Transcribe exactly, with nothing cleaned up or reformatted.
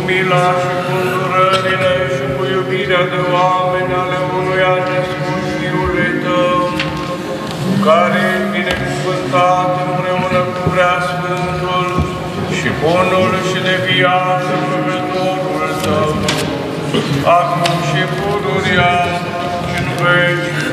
mila și cu îndurările și cu iubirea de oameni ale unuia născut Fiului Tău, care e binecuvântat împreună cu Preasfântul și bunul și de viață Rugătorul Tău, acum și pururia și în veci.